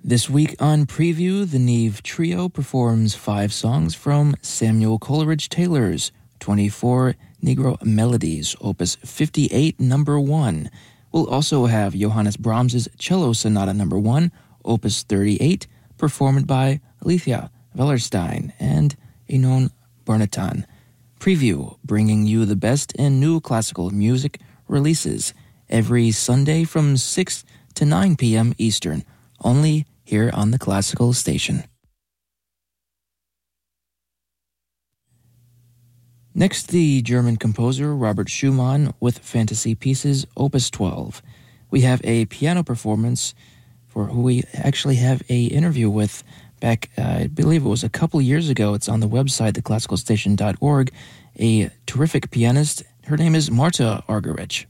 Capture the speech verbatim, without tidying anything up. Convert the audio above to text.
This week on Preview, the Neve Trio performs five songs from Samuel Coleridge Taylor's twenty-four Negro Melodies, Opus fifty-eight, Number one. We'll also have Johannes Brahms's Cello Sonata Number one, Opus thirty-eight, performed by Alethea Wellerstein and Enon Barnatan. Preview, bringing you the best in new classical music releases every Sunday from six to nine p.m. Eastern, only here on the Classical Station. Next, the German composer Robert Schumann with Fantasy Pieces, Opus twelve. We have a piano performance for who we actually have a interview with back, uh, I believe it was a couple years ago. It's on the website, the classical station dot org. A terrific pianist. Her name is Marta Argerich.